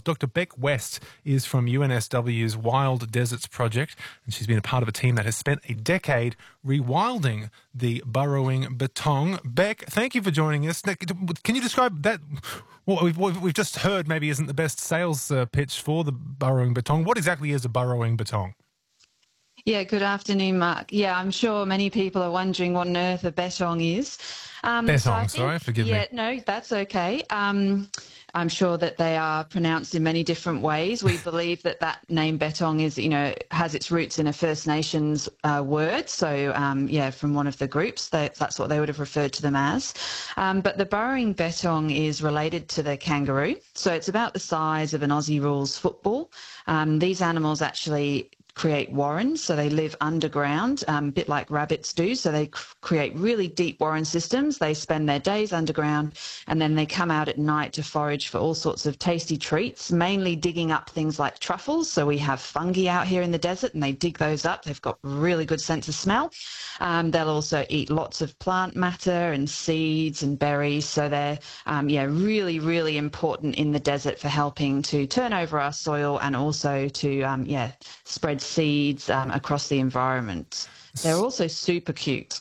Wildlife. Dr. Beck West is from UNSW's Wild Deserts Project, and she's been a part of a team that has spent a decade rewilding the burrowing bettong. Beck, thank you for joining us. Can you describe that? What we've just heard maybe isn't the best sales pitch for the burrowing bettong. What exactly is a burrowing bettong? Yeah, good afternoon, Mark. Yeah, I'm sure many people are wondering what on earth a bettong is. Bettong, sorry, forgive me. Yeah, no, that's okay. I'm sure that they are pronounced in many different ways. We believe that that name bettong is, has its roots in a First Nations word. So, from one of the groups, that's what they would have referred to them as. But the burrowing bettong is related to the kangaroo. So it's about the size of an Aussie rules football. These animals actually create warrens, so they live underground, a bit like rabbits do. So they create really deep warren systems. They spend their days underground, and then they come out at night to forage for all sorts of tasty treats, mainly digging up things like truffles. So we have fungi out here in the desert, and they dig those up. They've got really good sense of smell. They'll also eat lots of plant matter and seeds and berries. So they're, really, really important in the desert for helping to turn over our soil and also to, spread seeds across the environment. They're also super cute.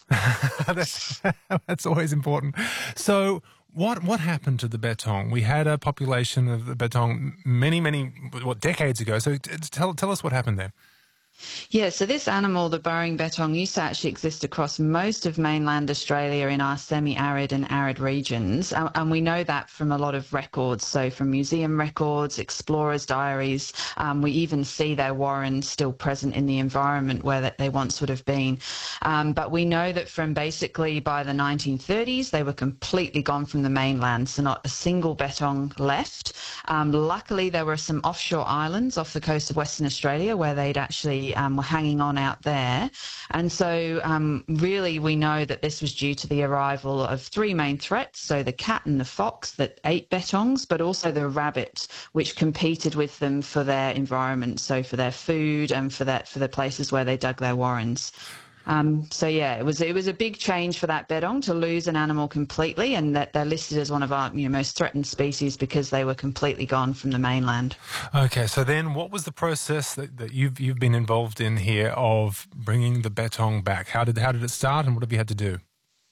That's always important. So what happened to the bettong? We had a population of the bettong many decades ago. So tell us what happened there. Yeah, so this animal, the burrowing bettong, used to actually exist across most of mainland Australia in our semi-arid and arid regions. And we know that from a lot of records. So from museum records, explorers' diaries, we even see their warrens still present in the environment where they once would have been. But we know that from basically by the 1930s, they were completely gone from the mainland. So not a single bettong left. Luckily, there were some offshore islands off the coast of Western Australia where they'd actually were hanging on out there. And so really we know that this was due to the arrival of three main threats. So the cat and the fox that ate bettongs, but also the rabbit, which competed with them for their environment, so for their food and for the places where they dug their warrens. It was a big change for that bettong to lose an animal completely, and that they're listed as one of our most threatened species because they were completely gone from the mainland. Okay, so then what was the process that you've been involved in here of bringing the bettong back? How did it start, and what have you had to do?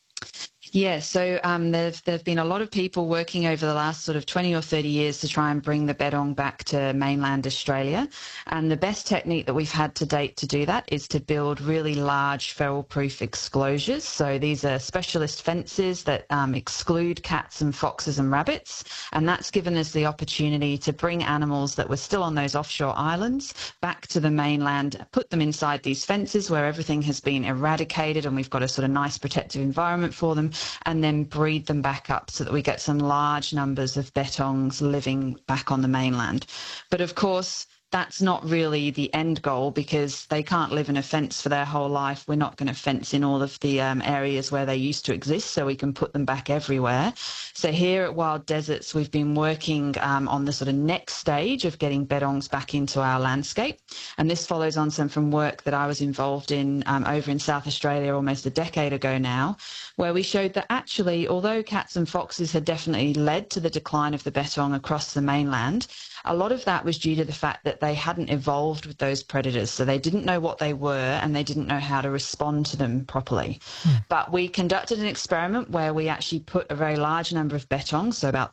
Yeah, so there've been a lot of people working over the last sort of 20 or 30 years to try and bring the bettong back to mainland Australia. And the best technique that we've had to date to do that is to build really large feral-proof exclosures. So these are specialist fences that exclude cats and foxes and rabbits. And that's given us the opportunity to bring animals that were still on those offshore islands back to the mainland, put them inside these fences where everything has been eradicated and we've got a sort of nice protective environment for them, and then breed them back up so that we get some large numbers of bettongs living back on the mainland. But of course, that's not really the end goal because they can't live in a fence for their whole life. We're not going to fence in all of the areas where they used to exist, so we can put them back everywhere. So here at Wild Deserts, we've been working on the sort of next stage of getting bettongs back into our landscape. And this follows on from work that I was involved in over in South Australia almost a decade ago now, where we showed that actually, although cats and foxes had definitely led to the decline of the bettong across the mainland, a lot of that was due to the fact that they hadn't evolved with those predators. So they didn't know what they were and they didn't know how to respond to them properly. But we conducted an experiment where we actually put a very large number of bettongs, so about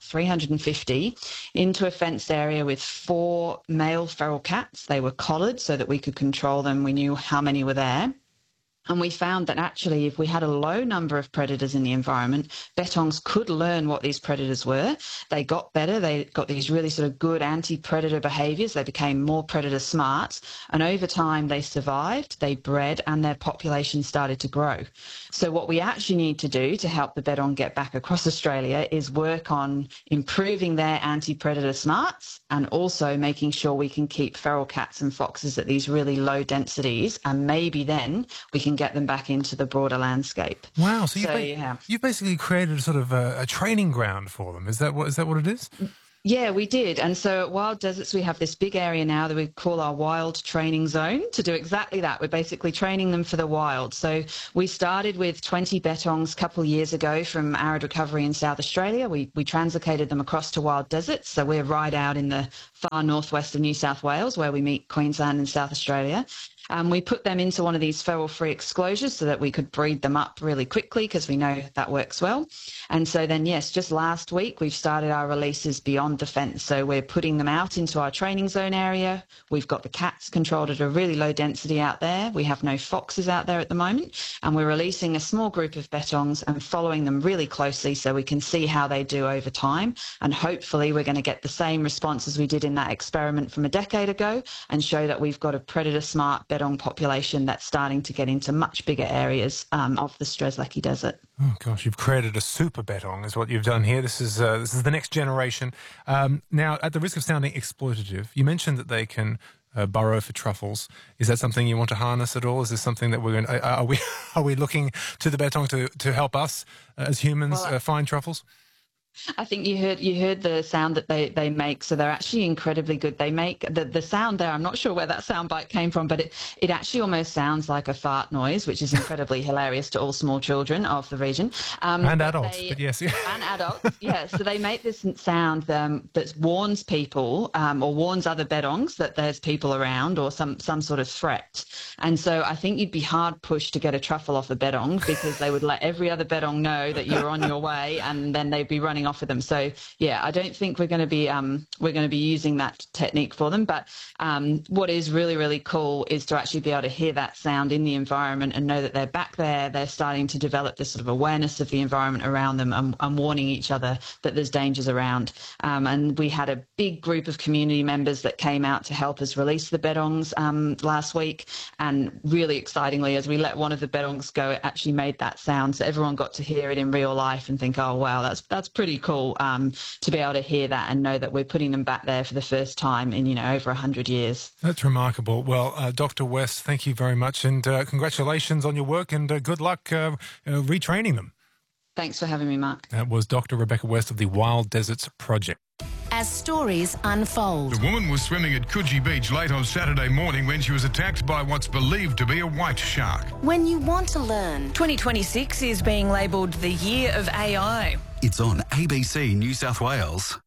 350, into a fenced area with 4 male feral cats. They were collared so that we could control them. We knew how many were there. And we found that actually if we had a low number of predators in the environment, bettongs could learn what these predators were. They got better. They got these really sort of good anti-predator behaviours. They became more predator smart. And over time, they survived, they bred, and their population started to grow. So what we actually need to do to help the bettong get back across Australia is work on improving their anti-predator smarts and also making sure we can keep feral cats and foxes at these really low densities, and maybe then we can get them back into the broader landscape. Wow! So you've basically created a sort of a training ground for them. Is that what it is? Yeah, we did. And so at Wild Deserts, we have this big area now that we call our wild training zone to do exactly that. We're basically training them for the wild. So we started with 20 bettongs a couple of years ago from Arid Recovery in South Australia. We translocated them across to Wild Deserts. So we're right out in the far northwest of New South Wales, where we meet Queensland and South Australia. We put them into one of these feral-free exclosures so that we could breed them up really quickly because we know that works well. And so then, yes, just last week we've started our releases beyond the fence. So we're putting them out into our training zone area. We've got the cats controlled at a really low density out there. We have no foxes out there at the moment. And we're releasing a small group of bettongs and following them really closely so we can see how they do over time. And hopefully we're going to get the same response as we did in that experiment from a decade ago and show that we've got a predator-smart bettong population that's starting to get into much bigger areas of the Strzelecki Desert. Oh gosh, you've created a super bettong is what you've done here. This is the next generation. Now, at the risk of sounding exploitative, you mentioned that they can burrow for truffles. Is that something you want to harness at all? Is this something that we're going? Are we looking to the bettong to help us as humans find truffles? I think you heard the sound that they make, so they're actually incredibly good. They make the sound there. I'm not sure where that sound bite came from, but it actually almost sounds like a fart noise, which is incredibly hilarious to all small children of the region. And adults, but yes. And adults, yeah. So they make this sound that warns people or warns other bettongs that there's people around or some sort of threat. And so I think you'd be hard pushed to get a truffle off a bettong because they would let every other bettong know that you're on your way, and then they'd be running off with them. So yeah, I don't think we're going to be using that technique for them. But what is really, really cool is to actually be able to hear that sound in the environment and know that they're back there. They're starting to develop this sort of awareness of the environment around them and warning each other that there's dangers around. And we had a big group of community members that came out to help us release the bettongs last week. And really excitingly, as we let one of the bettongs go, it actually made that sound. So everyone got to hear it in real life and think, oh, wow, that's pretty cool to be able to hear that and know that we're putting them back there for the first time in, over 100 years. That's remarkable. Well, Dr. West, thank you very much, and congratulations on your work, and good luck retraining them. Thanks for having me, Mark. That was Dr. Rebecca West of the Wild Deserts Project. As stories unfold. The woman was swimming at Coogee Beach late on Saturday morning when she was attacked by what's believed to be a white shark. When you want to learn. 2026 is being labelled the year of AI. It's on ABC New South Wales.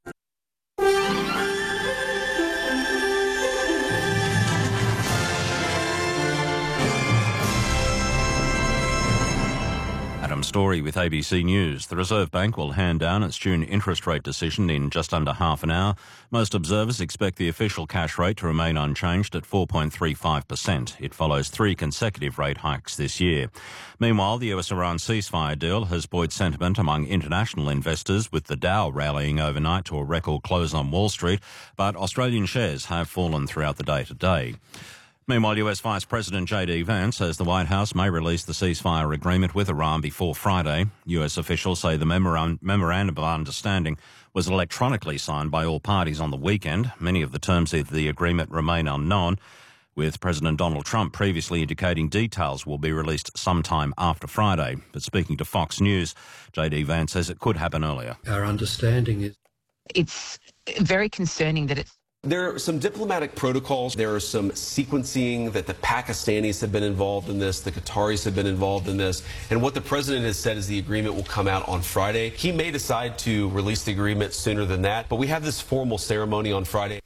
Adam Story with ABC News. The Reserve Bank will hand down its June interest rate decision in just under half an hour. Most observers expect the official cash rate to remain unchanged at 4.35%. It follows 3 consecutive rate hikes this year. Meanwhile, the US-Iran ceasefire deal has buoyed sentiment among international investors, with the Dow rallying overnight to a record close on Wall Street, but Australian shares have fallen throughout the day today. Meanwhile, US Vice President J.D. Vance says the White House may release the ceasefire agreement with Iran before Friday. US officials say the memorandum of understanding was electronically signed by all parties on the weekend. Many of the terms of the agreement remain unknown, with President Donald Trump previously indicating details will be released sometime after Friday. But speaking to Fox News, J.D. Vance says it could happen earlier. Our understanding is It's very concerning that it's There are some diplomatic protocols. There are some sequencing that the Pakistanis have been involved in this, the Qataris have been involved in this. And what the president has said is the agreement will come out on Friday. He may decide to release the agreement sooner than that, but we have this formal ceremony on Friday.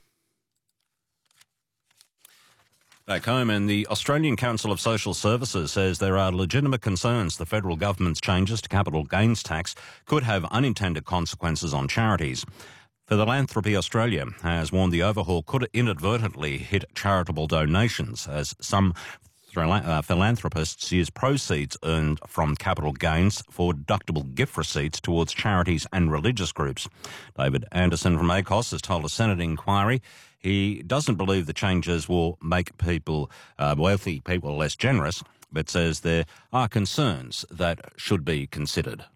Back home, and the Australian Council of Social Services says there are legitimate concerns the federal government's changes to capital gains tax could have unintended consequences on charities. Philanthropy Australia has warned the overhaul could inadvertently hit charitable donations, as some philanthropists use proceeds earned from capital gains for deductible gift receipts towards charities and religious groups. David Anderson from ACOS has told a Senate inquiry he doesn't believe the changes will make wealthy people less generous, but says there are concerns that should be considered.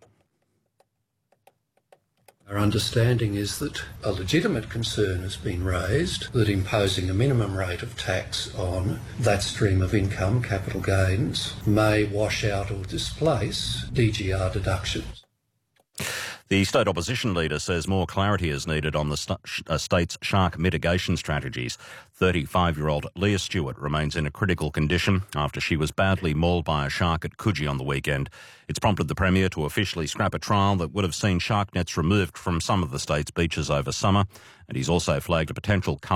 Our understanding is that a legitimate concern has been raised that imposing a minimum rate of tax on that stream of income, capital gains, may wash out or displace DGR deductions. The state opposition leader says more clarity is needed on the state's shark mitigation strategies. 35-year-old Leah Stewart remains in a critical condition after she was badly mauled by a shark at Coogee on the weekend. It's prompted the Premier to officially scrap a trial that would have seen shark nets removed from some of the state's beaches over summer, and he's also flagged a potential